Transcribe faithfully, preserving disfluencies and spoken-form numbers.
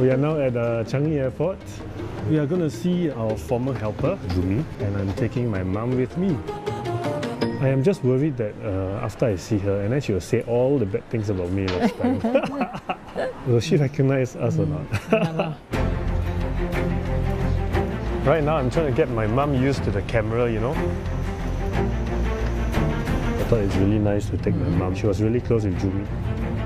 We are now at uh, Changi Airport. We are going to see our former helper, Jumi, and I'm taking my mum with me. I am just worried that uh, after I see her, and then she will say all the bad things about me last time. Will she recognize us or not? Right now I'm trying to get my mum used to the camera, you know. I thought it's really nice to take my mum. She was really close with Jumi.